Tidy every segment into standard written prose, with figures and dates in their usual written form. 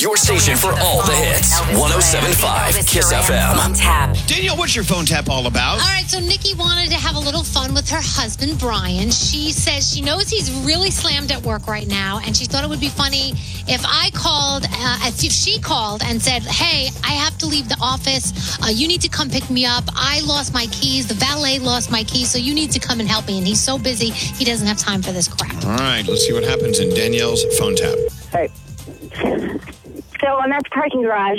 Your station for all the hits. 107.5 Kiss FM. Danielle, what's your phone tap all about? All right, so Nikki wanted to have a little fun with her husband, Brian. She says she knows he's really slammed at work right now, and she thought it would be funny if she called and said, hey, I have to leave the office. You need to come pick me up. I lost my keys. The valet lost my keys, so you need to come and help me. And he's so busy, he doesn't have time for this crap. All right, let's see what happens in Danielle's phone tap. Hey. So I'm at the parking garage,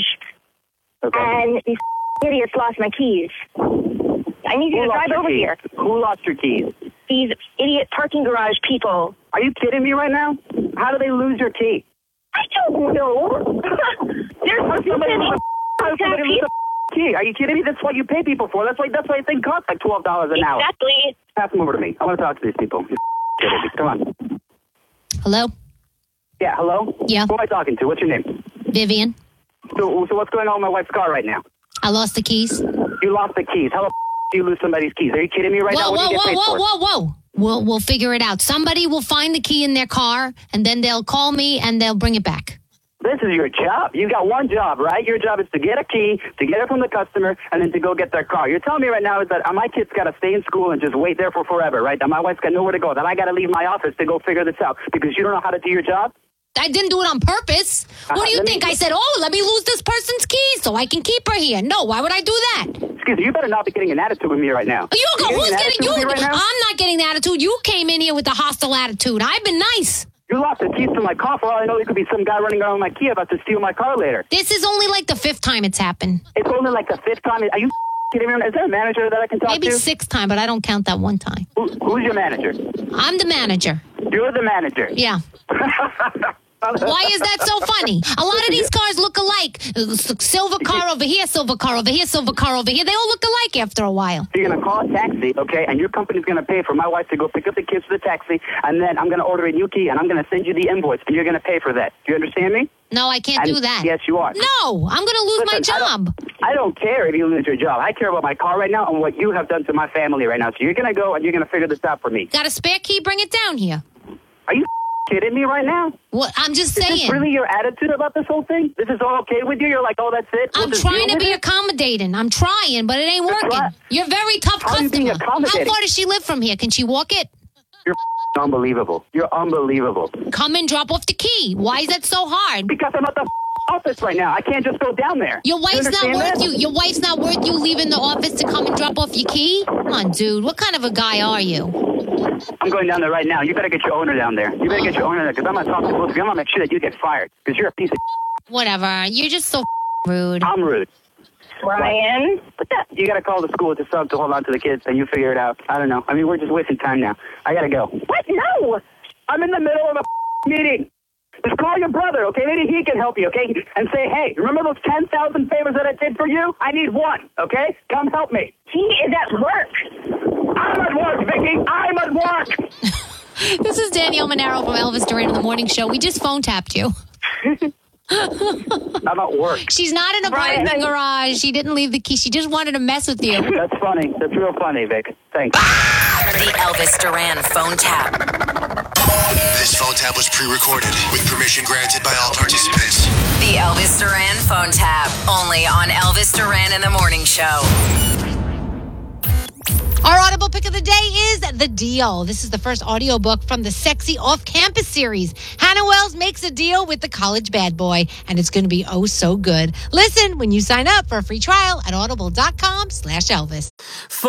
and these idiots lost my keys. I need you to drive over here. Who lost your keys? These idiot parking garage people. Are you kidding me right now? How do they lose your key? I don't know. They're Somebody lose a key. Are you kidding me? That's what you pay people for. That's why the thing costs like $12 an hour. Exactly. Pass them over to me. I want to talk to these people. Come on. Hello? Yeah, hello? Yeah. Who am I talking to? What's your name? Vivian, So what's going on with my wife's car right now? I lost the keys. You lost the keys. How the do you lose somebody's keys? Are you kidding me right now? What do you get paid for? Whoa. We'll figure it out. Somebody will find the key in their car, and then they'll call me, and they'll bring it back. This is your job. You got one job, right? Your job is to get a key, to get it from the customer, and then to go get their car. You're telling me right now is that my kid's got to stay in school and just wait there for forever, right? That my wife's got nowhere to go. That I got to leave my office to go figure this out because you don't know how to do your job? I didn't do it on purpose. What do you think? I said, let me lose this person's keys so I can keep her here. No, why would I do that? Excuse me, you better not be getting an attitude with me right now. Who's getting you? Right now? I'm not getting the attitude. You came in here with a hostile attitude. I've been nice. You lost the keys to my car. For all I know, there could be some guy running around with my key about to steal my car later. This is only like the 5th time it's happened. It's only like the 5th time? Are you kidding me? Is there a manager that I can talk to? Maybe 6th time, but I don't count that one time. Who's your manager? I'm the manager. You're the manager? Yeah. Why is that so funny? A lot of these cars look alike. Silver car over here, silver car over here, silver car over here. They all look alike after a while. You're going to call a taxi, okay, and your company's going to pay for my wife to go pick up the kids for the taxi, and then I'm going to order a new key, and I'm going to send you the invoice, and you're going to pay for that. Do you understand me? No, I can't do that. Yes, you are. No, I'm going to lose my job. I don't care if you lose your job. I care about my car right now and what you have done to my family right now. So you're going to go and you're going to figure this out for me. Got a spare key? Bring it down here. Are you kidding me right now? What? I'm just saying. Is this really your attitude about this whole thing? This is all okay with you? You're like, that's it? I'm trying to be accommodating. I'm trying, but it ain't working. You're a very tough customer. How far does she live from here? Can she walk it? You're unbelievable. You're unbelievable. Come and drop off the key. Why is that so hard? Because I'm at the office right now. I can't just go down there. Your wife's not worth you. Your wife's not worth you leaving the office to come and drop off your key? Come on, dude. What kind of a guy are you? I'm going down there right now. You better get your owner down there. You better get your owner there because I'm going to talk to both of you. I'm going to make sure that you get fired because you're a piece of Whatever. You're just so rude. I'm rude. Brian? What the? You got to call the school to hold on to the kids and you figure it out. I don't know. I mean, we're just wasting time now. I got to go. What? No! I'm in the middle of a meeting. Just call your brother, okay? Maybe he can help you, okay? And say, hey, remember those 10,000 favors that I did for you? I need one, okay? Come help me. He is at work. I'm at work, Vicky. I'm at work. This is Danielle Monaro from Elvis Duran in the Morning Show. We just phone tapped you. I'm at work. She's not in a parking garage. She didn't leave the key. She just wanted to mess with you. That's funny. That's real funny, Vic. Thanks. The Elvis Duran phone tap. This phone tap was pre-recorded with permission granted by all participants. The Elvis Duran phone tap. Only on Elvis Duran in the Morning Show. Our Audible pick of the day is The Deal. This is the first audiobook from the Sexy Off-Campus series. Hannah Wells makes a deal with the college bad boy, and it's going to be oh so good. Listen when you sign up for a free trial at audible.com/Elvis.